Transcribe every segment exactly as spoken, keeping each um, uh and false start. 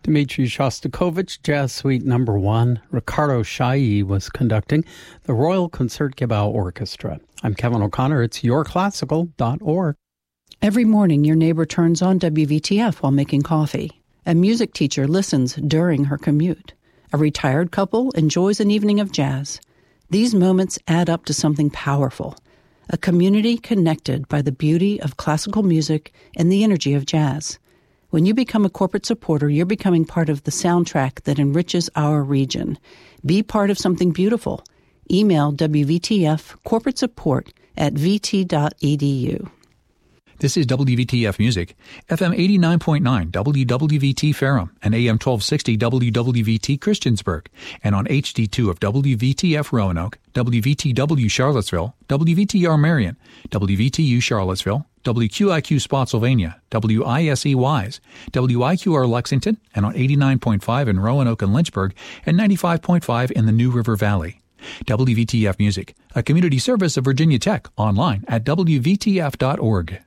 Dmitri Shostakovich, Jazz Suite Number One. Ricardo Chailly was conducting the Royal Concertgebouw Orchestra. I'm Kevin O'Connor. It's your classical dot org. Every morning, your neighbor turns on W V T F while making coffee. A music teacher listens during her commute. A retired couple enjoys an evening of jazz. These moments add up to something powerful. A community connected by the beauty of classical music and the energy of jazz. When you become a corporate supporter, you're becoming part of the soundtrack that enriches our region. Be part of something beautiful. Email W V T F corporate support at v t dot e d u. This is W V T F Music, F M eighty-nine point nine W W V T Ferrum and A M twelve sixty W W V T Christiansburg, and on H D two of W V T F Roanoke, W V T W Charlottesville, W V T R Marion, W V T U Charlottesville, W Q I Q Spotsylvania, W I S E Wise, W I Q R Lexington, and on eighty-nine point five in Roanoke and Lynchburg, and ninety-five point five in the New River Valley. W V T F Music, a community service of Virginia Tech, online at W V T F dot org.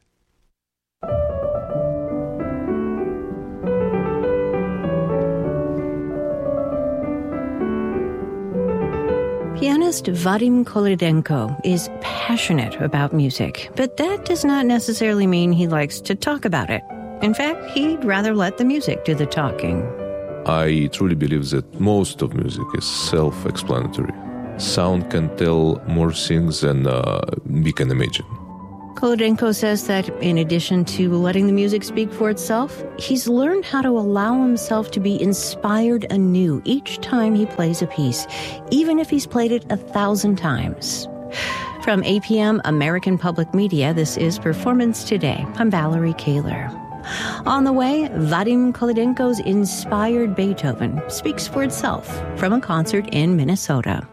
Pianist Vadim Kolodenko is passionate about music, but that does not necessarily mean he likes to talk about it. In fact, he'd rather let the music do the talking. I truly believe that most of music is self-explanatory. Sound can tell more things than uh, we can imagine. Kolodenko says that in addition to letting the music speak for itself, he's learned how to allow himself to be inspired anew each time he plays a piece, even if he's played it a thousand times. From A P M American Public Media, this is Performance Today. I'm Valerie Kaler. On the way, Vadim Kolodenko's inspired Beethoven speaks for itself from a concert in Minnesota.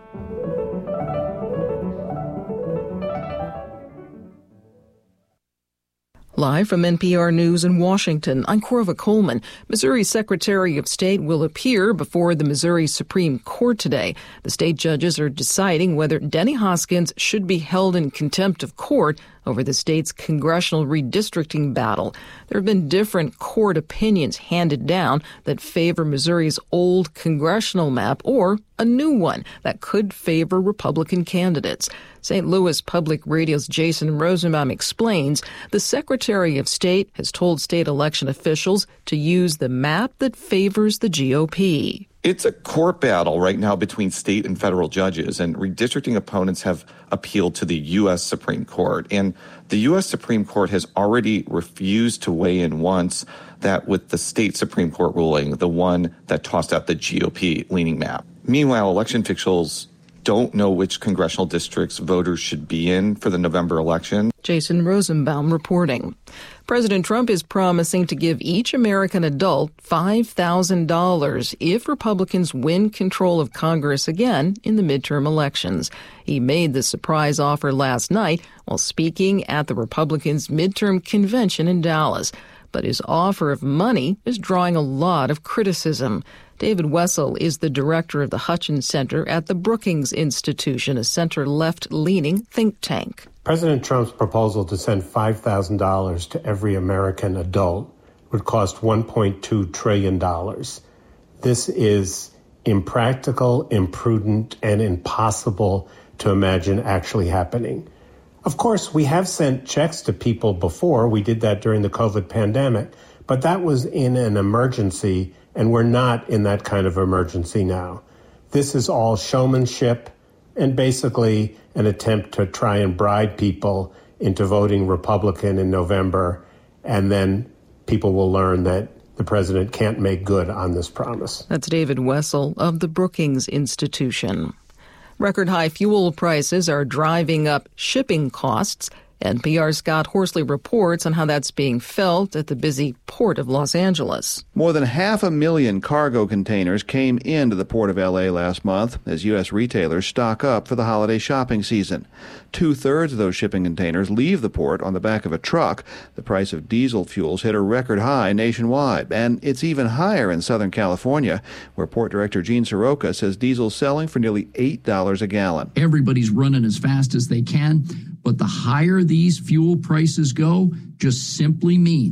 Live from N P R News in Washington, I'm Corva Coleman. Missouri Secretary of State will appear before the Missouri Supreme Court today. The state judges are deciding whether Denny Hoskins should be held in contempt of court over the state's congressional redistricting battle. There have been different court opinions handed down that favor Missouri's old congressional map or a new one that could favor Republican candidates. Saint Louis Public Radio's Jason Rosenbaum explains the Secretary of State has told state election officials to use the map that favors the G O P. It's a court battle right now between state and federal judges, and redistricting opponents have appealed to the U S Supreme Court. And the U S Supreme Court has already refused to weigh in once that with the state Supreme Court ruling, the one that tossed out the G O P-leaning map. Meanwhile, election officials don't know which congressional districts voters should be in for the November election. Jason Rosenbaum reporting. President Trump is promising to give each American adult five thousand dollars if Republicans win control of Congress again in the midterm elections. He made the surprise offer last night while speaking at the Republicans' midterm convention in Dallas. But his offer of money is drawing a lot of criticism. David Wessel is the director of the Hutchins Center at the Brookings Institution, a center-left-leaning think tank. President Trump's proposal to send five thousand dollars to every American adult would cost one point two trillion dollars. This is impractical, imprudent, and impossible to imagine actually happening. Of course, we have sent checks to people before. We did that during the COVID pandemic, but that was in an emergency, and we're not in that kind of emergency now. This is all showmanship and basically an attempt to try and bribe people into voting Republican in November, and then people will learn that the president can't make good on this promise. That's David Wessel of the Brookings Institution. Record-high fuel prices are driving up shipping costs. N P R's Scott Horsley reports on how that's being felt at the busy port of Los Angeles. More than half a million cargo containers came into the port of L A last month as U S retailers stock up for the holiday shopping season. Two-thirds of those shipping containers leave the port on the back of a truck. The price of diesel fuels hit a record high nationwide, and it's even higher in Southern California, where Port Director Gene Soroka says diesel's selling for nearly eight dollars a gallon. Everybody's running as fast as they can, but the higher these fuel prices go just simply mean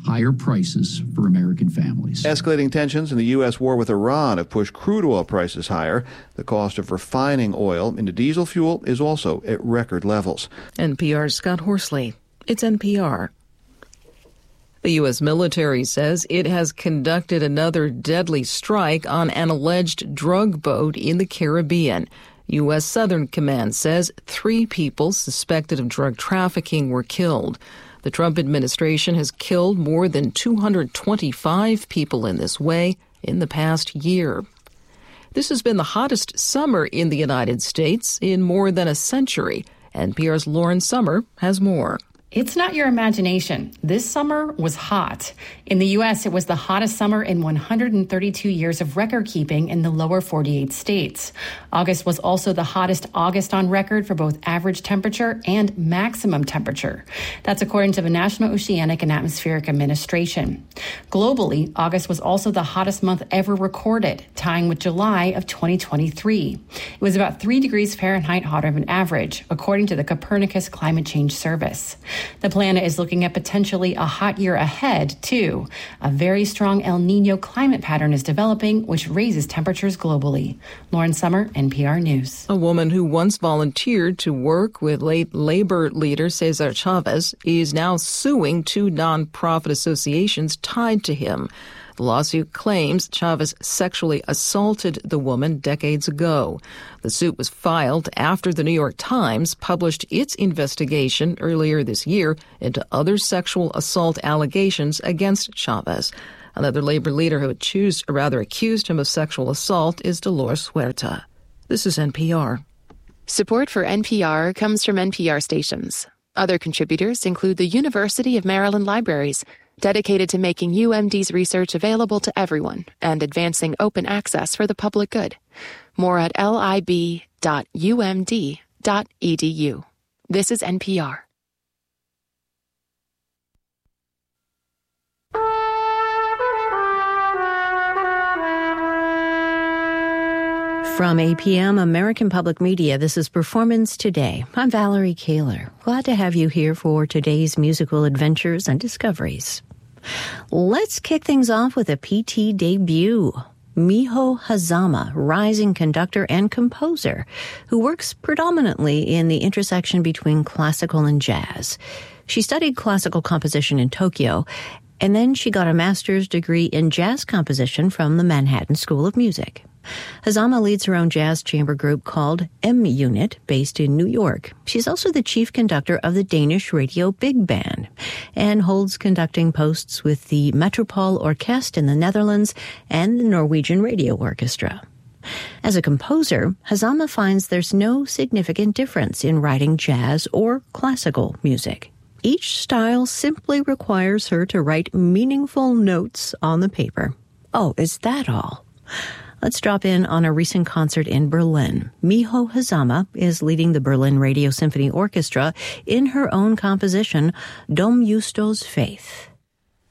higher prices for American families. Escalating tensions in the U S war with Iran have pushed crude oil prices higher. The cost of refining oil into diesel fuel is also at record levels. N P R's Scott Horsley. It's N P R. The U S military says it has conducted another deadly strike on an alleged drug boat in the Caribbean. U S Southern Command says three people suspected of drug trafficking were killed. The Trump administration has killed more than two hundred twenty-five people in this way in the past year. This has been the hottest summer in the United States in more than a century. N P R's Lauren Sommer has more. It's not your imagination. This summer was hot. In the U S, it was the hottest summer in one hundred thirty-two years of record keeping in the lower forty-eight states. August was also the hottest August on record for both average temperature and maximum temperature. That's according to the National Oceanic and Atmospheric Administration. Globally, August was also the hottest month ever recorded, tying with July of twenty twenty-three. It was about three degrees Fahrenheit hotter than average, according to the Copernicus Climate Change Service. The planet is looking at potentially a hot year ahead, too. A very strong El Nino climate pattern is developing, which raises temperatures globally. Lauren Sommer, N P R News. A woman who once volunteered to work with late labor leader Cesar Chavez is now suing two nonprofit associations tied to him. The lawsuit claims Chavez sexually assaulted the woman decades ago. The suit was filed after the New York Times published its investigation earlier this year into other sexual assault allegations against Chavez. Another labor leader who accused, or rather accused him of sexual assault is Dolores Huerta. This is N P R. Support for N P R comes from N P R stations. Other contributors include the University of Maryland Libraries, dedicated to making U M D's research available to everyone and advancing open access for the public good. More at lib dot u m d dot e d u. This is N P R. From A P M American Public Media, this is Performance Today. I'm Valerie Kaler. Glad to have you here for today's musical adventures and discoveries. Let's kick things off with a P T debut. Miho Hazama, rising conductor and composer, who works predominantly in the intersection between classical and jazz. She studied classical composition in Tokyo, and then she got a master's degree in jazz composition from the Manhattan School of Music. Hazama leads her own jazz chamber group called M Unit, based in New York. She's also the chief conductor of the Danish Radio Big Band and holds conducting posts with the Metropole Orkest in the Netherlands and the Norwegian Radio Orchestra. As a composer, Hazama finds there's no significant difference in writing jazz or classical music. Each style simply requires her to write meaningful notes on the paper. Oh, is that all? Let's drop in on a recent concert in Berlin. Miho Hazama is leading the Berlin Radio Symphony Orchestra in her own composition, Dom Justo's Faith.